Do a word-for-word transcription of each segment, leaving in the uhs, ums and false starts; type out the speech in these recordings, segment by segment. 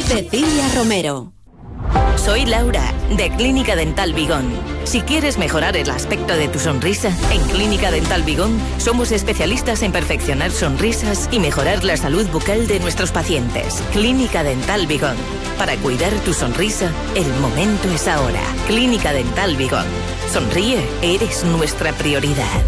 Cecilia Romero. Soy Laura, de Clínica Dental Vigón. Si quieres mejorar el aspecto de tu sonrisa, en Clínica Dental Vigón somos especialistas en perfeccionar sonrisas y mejorar la salud bucal de nuestros pacientes. Clínica Dental Vigón. Para cuidar tu sonrisa, el momento es ahora. Clínica Dental Vigón. Sonríe, eres nuestra prioridad.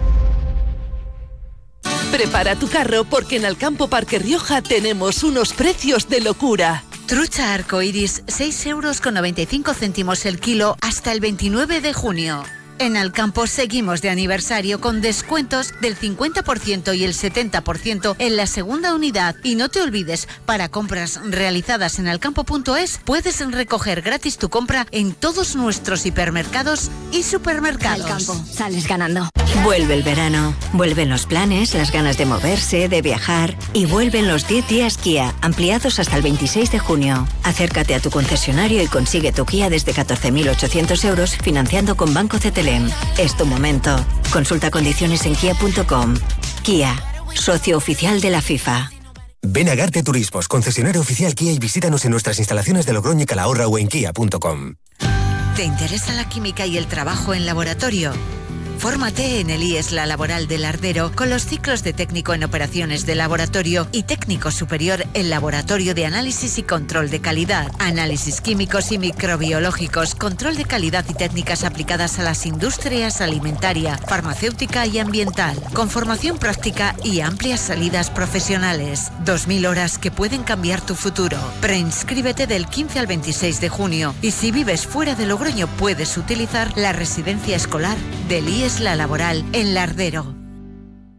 Prepara tu carro porque en Alcampo Parque Rioja tenemos unos precios de locura. Trucha arcoiris, seis euros con noventa y cinco céntimos el kilo hasta el veintinueve de junio. En Alcampo seguimos de aniversario con descuentos del cincuenta por ciento y el setenta por ciento en la segunda unidad. Y no te olvides, para compras realizadas en alcampo punto es, puedes recoger gratis tu compra en todos nuestros hipermercados y supermercados. Alcampo, sales ganando. Vuelve el verano, vuelven los planes, las ganas de moverse, de viajar y vuelven los diez días Kia, ampliados hasta el veintiséis de junio. Acércate a tu concesionario y consigue tu Kia desde catorce mil ochocientos euros financiando con Banco C T L. Es tu momento. Consulta condiciones en kia punto com. Kia, socio oficial de la FIFA. Ven a Garte Turismos, concesionario oficial Kia, y visítanos en nuestras instalaciones de Logroño y Calahorra o en kia punto com. ¿Te interesa la química y el trabajo en laboratorio? Fórmate en el I E S La Laboral del Ardero con los ciclos de técnico en operaciones de laboratorio y técnico superior en laboratorio de análisis y control de calidad, análisis químicos y microbiológicos, control de calidad y técnicas aplicadas a las industrias alimentaria, farmacéutica y ambiental, con formación práctica y amplias salidas profesionales. dos mil horas que pueden cambiar tu futuro. Preinscríbete del quince al veintiséis de junio y si vives fuera de Logroño puedes utilizar la residencia escolar del I E S La Laboral en Lardero.